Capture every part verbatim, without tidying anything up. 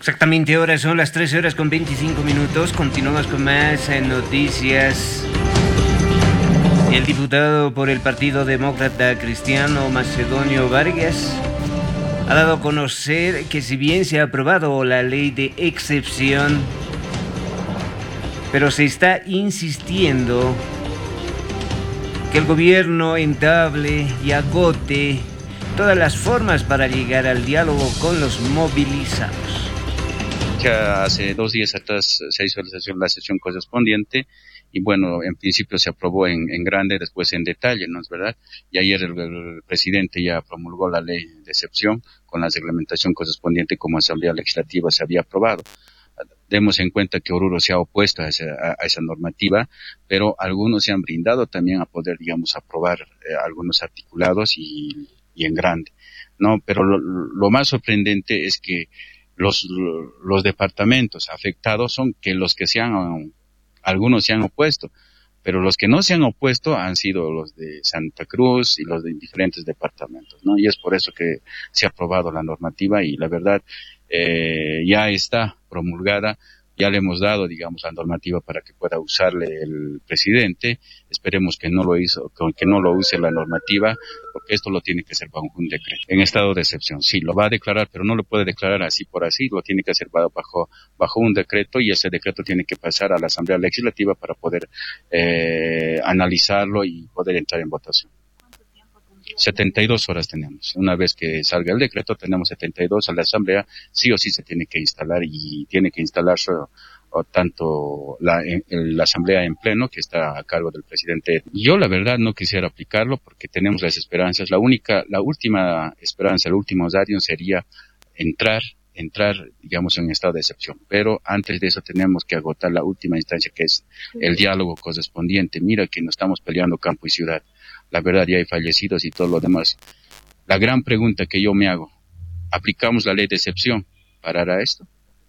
Exactamente, ahora son las trece horas con veinticinco minutos. Continuamos con más eh, noticias. El diputado por el Partido Demócrata Cristiano, Macedonio Vargas, ha dado a conocer que si bien se ha aprobado la ley de excepción, pero se está insistiendo que el gobierno entable y agote todas las formas para llegar al diálogo con los movilizados. Ya hace dos días atrás se hizo la sesión, la sesión correspondiente y bueno, en principio se aprobó en, en grande, después en detalle, ¿no es verdad? Y ayer el, el presidente ya promulgó la ley de excepción con la reglamentación correspondiente como Asamblea Legislativa se había aprobado. Demos en cuenta que Oruro se ha opuesto a esa, a, a esa normativa, pero algunos se han brindado también a poder, digamos, aprobar eh, algunos articulados y, y en grande, ¿no? Pero lo, lo más sorprendente es que los, los departamentos afectados son que los que se han, algunos se han opuesto, pero los que no se han opuesto han sido los de Santa Cruz y los de diferentes departamentos, ¿no? Y es por eso que se ha aprobado la normativa y la verdad eh, ya está promulgada, ya le hemos dado, digamos, la normativa para que pueda usarle el presidente. Esperemos que no lo hizo, que no lo use la normativa, porque esto lo tiene que hacer bajo un decreto. En estado de excepción, sí, lo va a declarar, pero no lo puede declarar así por así, lo tiene que hacer bajo, bajo un decreto y ese decreto tiene que pasar a la Asamblea Legislativa para poder eh, analizarlo y poder entrar en votación. setenta y dos horas tenemos. Una vez que salga el decreto, tenemos setenta y dos a la Asamblea, sí o sí se tiene que instalar y tiene que instalarse o tanto la, en, la Asamblea en pleno, que está a cargo del presidente. Yo la verdad no quisiera aplicarlo porque tenemos las esperanzas. La única, la última esperanza, el último dadio sería entrar, entrar, digamos, en estado de excepción. Pero antes de eso tenemos que agotar la última instancia, que es el diálogo correspondiente. Mira que no estamos peleando campo y ciudad. La verdad, ya hay fallecidos y todo lo demás. La gran pregunta que yo me hago, ¿aplicamos la ley de excepción? ¿Parará esto?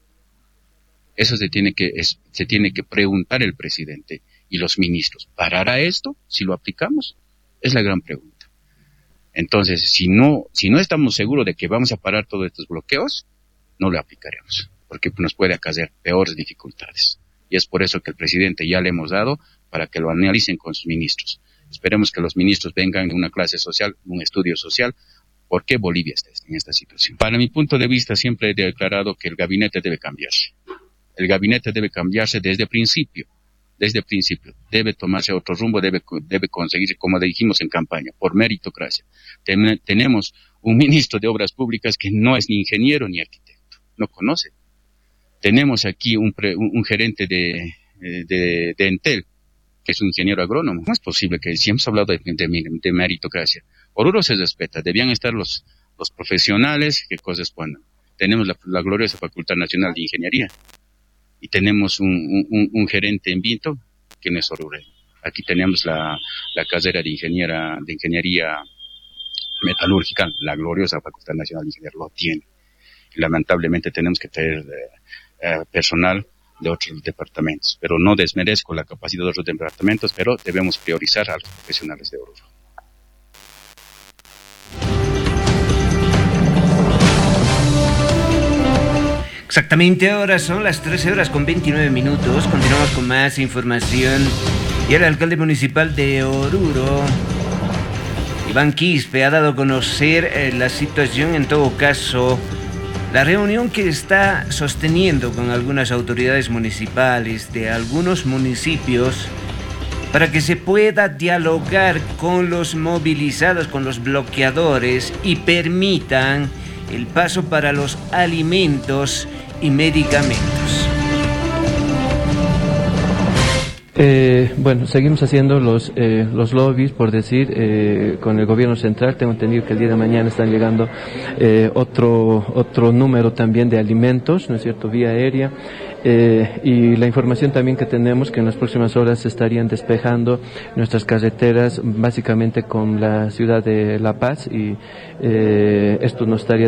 Eso se tiene que, es, se tiene que preguntar el presidente y los ministros. ¿Parará esto si lo aplicamos? Es la gran pregunta. Entonces, si no, si no estamos seguros de que vamos a parar todos estos bloqueos, no lo aplicaremos, porque nos puede acarrear peores dificultades. Y es por eso que el presidente ya le hemos dado para que lo analicen con sus ministros. Esperemos que los ministros vengan de una clase social, un estudio social, por qué Bolivia está en esta situación. Para mi punto de vista, siempre he declarado que el gabinete debe cambiarse. El gabinete debe cambiarse desde el principio, desde el principio. Debe tomarse otro rumbo, debe, debe conseguir, como dijimos en campaña, por meritocracia. Ten, tenemos un ministro de Obras Públicas que no es ni ingeniero ni arquitecto, no conoce. Tenemos aquí un, pre, un, un gerente de, de, de Entel, que es un ingeniero agrónomo. No es posible que, si hemos hablado de, de, de meritocracia, Oruro se respeta, debían estar los, los profesionales que correspondan. Tenemos la, la gloriosa Facultad Nacional de Ingeniería y tenemos un, un, un gerente en Vinto que no es orurero. Aquí tenemos la, la carrera de, ingeniera, de Ingeniería Metalúrgica, la gloriosa Facultad Nacional de Ingeniería lo tiene. Y lamentablemente tenemos que tener eh, eh, personal de otros departamentos, pero no desmerezco la capacidad de otros departamentos, pero debemos priorizar a los profesionales de Oruro. Exactamente, ahora son las trece horas con veintinueve minutos, continuamos con más información. Y el alcalde municipal de Oruro, Iván Quispe, ha dado a conocer eh, la situación, en todo caso, la reunión que está sosteniendo con algunas autoridades municipales de algunos municipios para que se pueda dialogar con los movilizados, con los bloqueadores y permitan el paso para los alimentos y medicamentos. Eh, bueno, seguimos haciendo los eh, los lobbies, por decir, eh, con el gobierno central. Tengo entendido que el día de mañana están llegando eh, otro otro número también de alimentos, ¿no es cierto?, vía aérea. Eh, y la información también que tenemos, que en las próximas horas se estarían despejando nuestras carreteras, básicamente con la ciudad de La Paz, y eh, esto nos estaría